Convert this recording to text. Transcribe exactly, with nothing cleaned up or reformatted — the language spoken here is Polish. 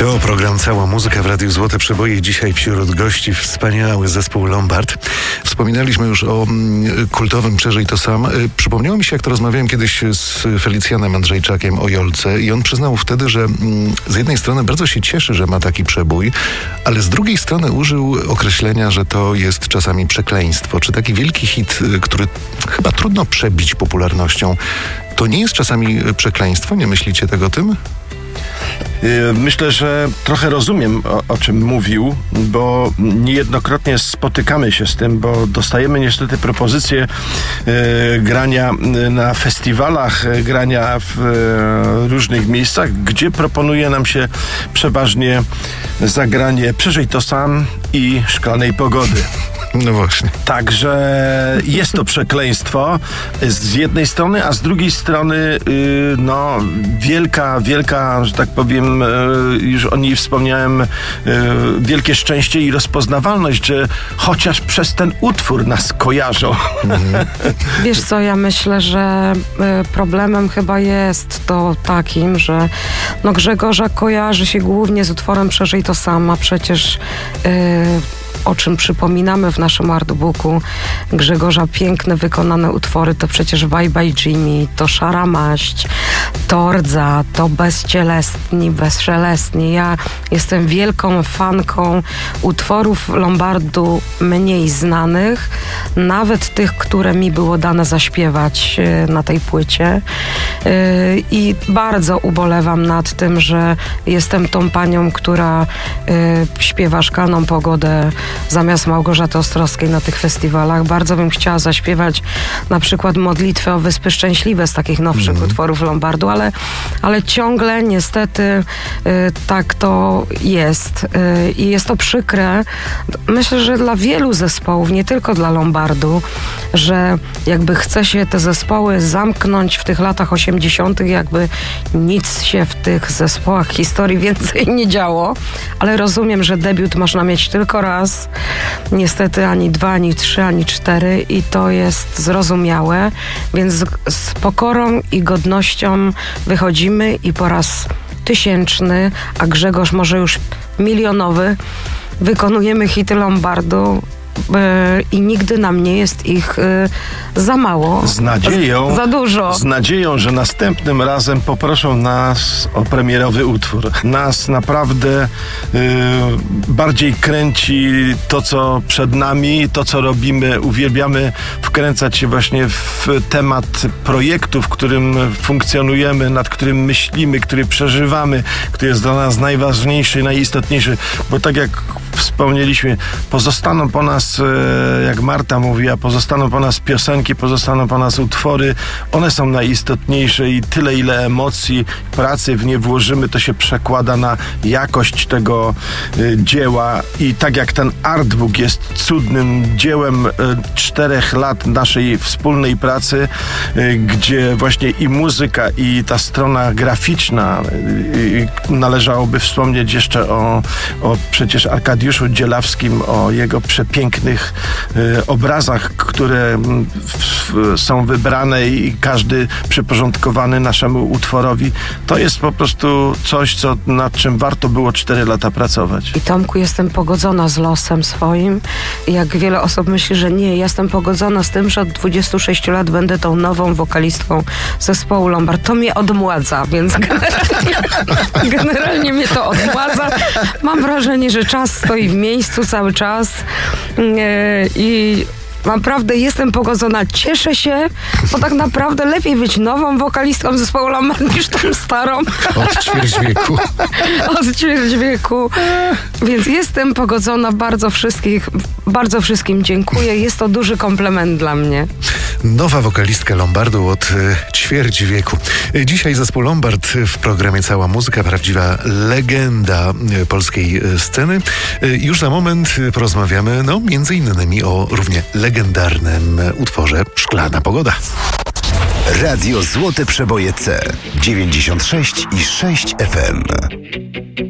To program Cała Muzyka w Radiu Złote Przeboje. Dzisiaj wśród gości wspaniały zespół Lombard. Wspominaliśmy już o mm, kultowym Przeżyj to sam. Y, przypomniało mi się, jak to rozmawiałem kiedyś z Felicjanem Andrzejczakiem o Jolce i on przyznał wtedy, że mm, z jednej strony bardzo się cieszy, że ma taki przebój, ale z drugiej strony użył określenia, że to jest czasami przekleństwo. Czy taki wielki hit, y, który chyba trudno przebić popularnością, to nie jest czasami przekleństwo? Nie myślicie tego tym? Myślę, że trochę rozumiem, o, o czym mówił, bo niejednokrotnie spotykamy się z tym, bo dostajemy niestety propozycje e, grania na festiwalach, e, grania w e, różnych miejscach, gdzie proponuje nam się przeważnie zagranie Przeżyj to sam i Szklanej pogody. No właśnie. Także jest to przekleństwo z jednej strony, a z drugiej strony yy, no wielka, wielka, że tak powiem, yy, już o niej wspomniałem, yy, wielkie szczęście i rozpoznawalność, że chociaż przez ten utwór nas kojarzą. Mhm. Wiesz co, ja myślę, że y, problemem chyba jest to takim, że no Grzegorza kojarzy się głównie z utworem Przeżyj to sam, a przecież yy, o czym przypominamy w naszym artbooku Grzegorza piękne wykonane utwory, to przecież Bye Bye Jimmy, to Szara Maść, to Rdza, to Bezcielesni, Bezszelestni. Ja jestem wielką fanką utworów Lombardu mniej znanych, nawet tych, które mi było dane zaśpiewać na tej płycie. I bardzo ubolewam nad tym, że jestem tą panią, która śpiewa Szklaną pogodę zamiast Małgorzaty Ostrowskiej na tych festiwalach. Bardzo bym chciała zaśpiewać na przykład Modlitwę o Wyspy Szczęśliwe z takich nowszych mm. utworów Lombardu, ale, ale ciągle niestety y, tak to jest. Y, I jest to przykre. Myślę, że dla wielu zespołów, nie tylko dla Lombardu, że jakby chce się te zespoły zamknąć w tych latach osiemdziesiątych, jakby nic się w tych zespołach historii więcej nie działo, ale rozumiem, że debiut można mieć tylko raz. Niestety ani dwa, ani trzy, ani cztery i to jest zrozumiałe, więc z, z pokorą i godnością wychodzimy i po raz tysięczny, a Grzegorz może już milionowy, wykonujemy hity Lombardu i nigdy nam nie jest ich y, za mało. Z nadzieją, za dużo. Z nadzieją, że następnym razem poproszą nas o premierowy utwór. Nas naprawdę y, bardziej kręci to, co przed nami, to, co robimy. Uwielbiamy wkręcać się właśnie w temat projektu, w którym funkcjonujemy, nad którym myślimy, który przeżywamy, który jest dla nas najważniejszy, najistotniejszy, bo tak jak wspomnieliśmy, pozostaną po nas, jak Marta mówiła, pozostaną po nas piosenki, pozostaną po nas utwory. One są najistotniejsze i tyle, ile emocji, pracy w nie włożymy, to się przekłada na jakość tego y, dzieła. I tak jak ten artbook jest cudnym dziełem y, czterech lat naszej wspólnej pracy, y, gdzie właśnie i muzyka, i ta strona graficzna, y, y, należałoby wspomnieć jeszcze o, o przecież Arkadiuszu Dzielawskim, o jego przepięknych y, obrazach, które w, w, są wybrane i każdy przyporządkowany naszemu utworowi. To jest po prostu coś, co, nad czym warto było cztery lata pracować. I Tomku, jestem pogodzona z losem swoim. Jak wiele osób myśli, że nie, jestem pogodzona z tym, że od dwudziestu sześciu lat będę tą nową wokalistką zespołu Lombard. To mnie odmładza, więc generalnie, generalnie mnie to odmładza. Mam wrażenie, że czas stoi w miejscu cały czas i naprawdę jestem pogodzona, cieszę się, bo tak naprawdę lepiej być nową wokalistką zespołu Lombard niż tą starą. Od ćwierć wieku. Od ćwierć wieku. Więc jestem pogodzona, bardzo wszystkich, bardzo wszystkim dziękuję. Jest to duży komplement dla mnie. Nowa wokalistka Lombardu od y, ćwierć wieku. Dzisiaj zespół Lombard w programie Cała Muzyka, prawdziwa legenda y, polskiej y, sceny. Y, już za moment y, porozmawiamy, no, między innymi o równie legendarnym utworze Szklana pogoda. Radio Złote Przeboje C dziewięćdziesiąt sześć i sześć F M.